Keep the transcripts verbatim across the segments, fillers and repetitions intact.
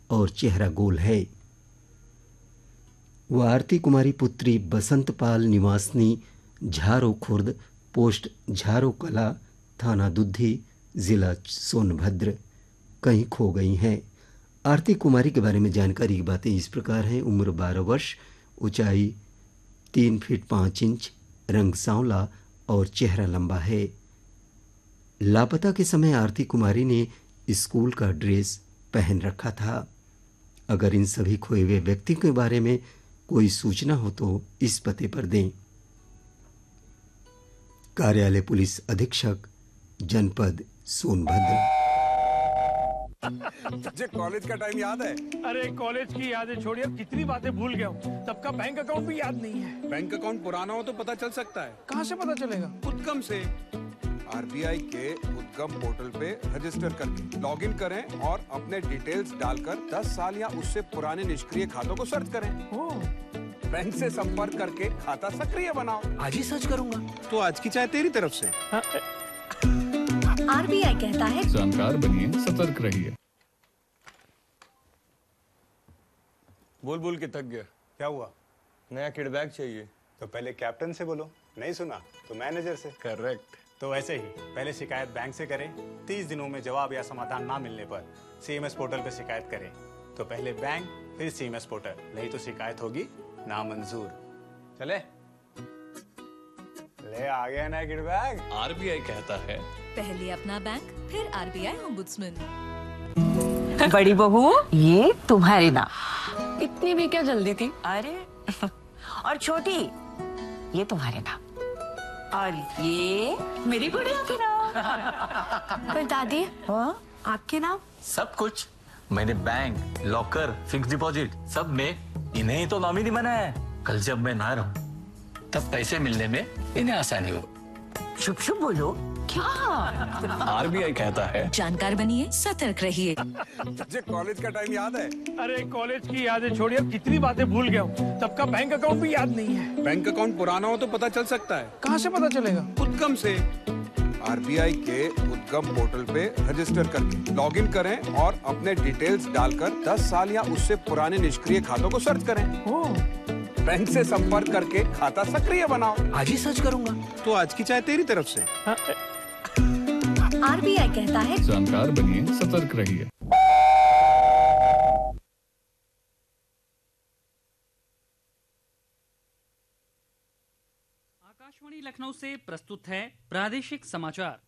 और चेहरा गोल है। वह आरती कुमारी पुत्री बसंत पाल निवासनी झारो खुर्द, पोस्ट झारो कला, थाना दुद्धी, जिला सोनभद्र कहीं खो गई हैं। आरती कुमारी के बारे में जानकारी की बातें इस प्रकार हैं। उम्र बारह वर्ष, ऊंचाई तीन फीट पाँच इंच, रंग सांवला और चेहरा लंबा है। लापता के समय आरती कुमारी ने स्कूल का ड्रेस पहन रखा था। अगर इन सभी खोए हुए व्यक्ति के बारे में कोई सूचना हो तो इस पते पर दें। कार्यालय पुलिस अधीक्षक, जनपद सोनभद्र। तुझे कॉलेज का टाइम याद है? अरे कॉलेज की यादें छोड़िए, कितनी बातें भूल गया हूँ। तब का बैंक अकाउंट भी याद नहीं है। बैंक अकाउंट पुराना हो तो पता चल सकता है। कहाँ से पता चलेगा? उद्गम से। आरबीआई के उद्गम पोर्टल पे रजिस्टर करके लॉगिन करें और अपने डिटेल्स डालकर दस साल या उससे पुराने निष्क्रिय खातों को सर्च करें। ओ, बैंक से संपर्क करके खाता सक्रिय बनाओ। आज ही सर्च करूंगा। तो आज की चाय तेरी तरफ से। आरबीआई कहता है जानकार बनिए, सतर्क रहिए। बोल बोल के थक गया। क्या हुआ? नया किडबैग चाहिए। तो पहले कैप्टन से बोलो, नहीं सुना तो मैनेजर से। करेक्ट। तो ऐसे ही पहले शिकायत बैंक से करें, तीस दिनों में जवाब या समाधान ना मिलने पर सीएमएस पोर्टल पे शिकायत करें। तो पहले बैंक फिर सीएमएस पोर्टल, नहीं तो शिकायत होगी नामंजूर। चले ले आ गया ना किडबैग। आरबीआई कहता है पहले अपना बैंक फिर आरबीआई ओम्बुड्समैन। बड़ी बहू, ये तुम्हारे नाम। इतनी भी क्या जल्दी थी? अरे और छोटी, ये तुम्हारे नाम। और ये मेरी गुड़िया के नाम। पर दादी, हाँ? आपके नाम? सब कुछ मैंने बैंक, लॉकर, फिक्स डिपॉजिट सब में इन्हें ही तो नॉमिनी बनाया है। कल जब मैं ना रहूं तब पैसे मिलने में इन्हें आसानी हो। शुभ शुभ बोलो। क्या? आरबीआई कहता है जानकार बनिए, सतर्क रहिए। तुझे कॉलेज का टाइम याद है? अरे कॉलेज की यादें छोड़िए, कितनी बातें भूल गया हूँ। तब का बैंक अकाउंट भी याद नहीं है। बैंक अकाउंट पुराना हो तो पता चल सकता है। कहाँ से पता चलेगा? उद्गम से। आरबीआई के उद्गम पोर्टल पे रजिस्टर करके लॉगिन करें और अपने डिटेल्स डालकर दस साल या उससे पुराने निष्क्रिय खातों को सर्च करें। ओ, बैंक से संपर्क करके खाता सक्रिय बनाओ। आज ही सर्च करूंगा। तो आज की चाय तेरी तरफ से। आरबीआई कहता है जानकार बनिए, सतर्क रहिए। आकाशवाणी लखनऊ से प्रस्तुत है प्रादेशिक समाचार।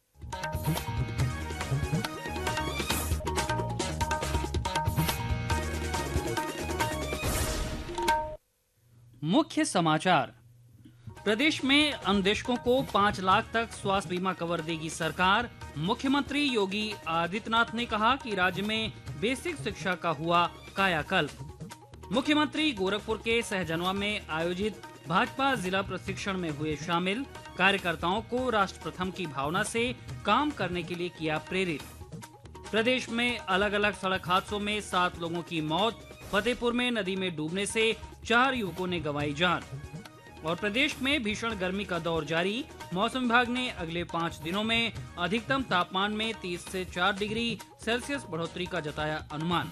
मुख्य समाचार। प्रदेश में अन्वेषकों को पाँच लाख तक स्वास्थ्य बीमा कवर देगी सरकार। मुख्यमंत्री योगी आदित्यनाथ ने कहा कि राज्य में बेसिक शिक्षा का हुआ कायाकल्प। मुख्यमंत्री गोरखपुर के सहजनवा में आयोजित भाजपा जिला प्रशिक्षण में हुए शामिल। कार्यकर्ताओं को राष्ट्र प्रथम की भावना से काम करने के लिए किया प्रेरित। प्रदेश में अलग अलग सड़क हादसों में सात लोगों की मौत। फतेहपुर में नदी में डूबने से चार युवकों ने गंवाई जान। और प्रदेश में भीषण गर्मी का दौर जारी। मौसम विभाग ने अगले पाँच दिनों में अधिकतम तापमान में तीस से चार डिग्री सेल्सियस बढ़ोतरी का जताया अनुमान।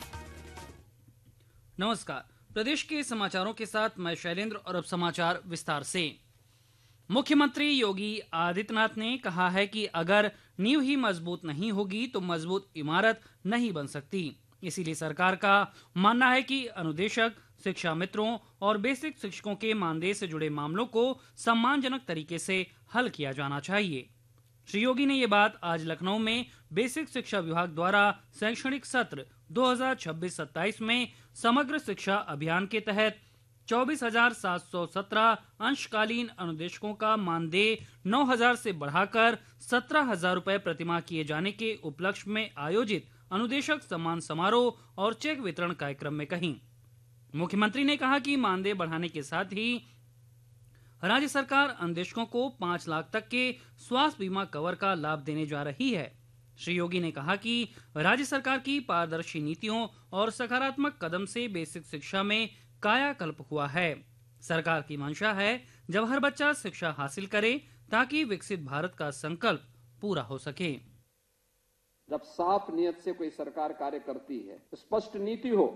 नमस्कार, प्रदेश के समाचारों के साथ मैं शैलेंद्र और अब समाचार विस्तार से। मुख्यमंत्री योगी आदित्यनाथ ने कहा है कि अगर नींव ही मजबूत नहीं होगी तो मजबूत इमारत नहीं बन सकती। इसीलिए सरकार का मानना है कि अनुदेशक, शिक्षा मित्रों और बेसिक शिक्षकों के मानदेय से जुड़े मामलों को सम्मानजनक तरीके से हल किया जाना चाहिए। श्री योगी ने ये बात आज लखनऊ में बेसिक शिक्षा विभाग द्वारा शैक्षणिक सत्र दो हज़ार छब्बीस सत्ताईस में समग्र शिक्षा अभियान के तहत चौबीस हजार सात सौ सत्रह अंशकालीन अनुदेशकों का मानदेय नौ हजार से बढ़ाकर सत्रह हजार रुपए प्रतिमाह किए जाने के उपलक्ष्य में आयोजित अनुदेशक सम्मान समारोह और चेक वितरण कार्यक्रम में कही। मुख्यमंत्री ने कहा कि मानदेय बढ़ाने के साथ ही राज्य सरकार अनुदेशकों को पाँच लाख तक के स्वास्थ्य बीमा कवर का लाभ देने जा रही है। श्री योगी ने कहा कि राज्य सरकार की पारदर्शी नीतियों और सकारात्मक कदम से बेसिक शिक्षा में कायाकल्प हुआ है। सरकार की मंशा है जब हर बच्चा शिक्षा हासिल करे ताकि विकसित भारत का संकल्प पूरा हो सके। जब साफ नियत से कोई सरकार कार्य करती है, स्पष्ट नीति हो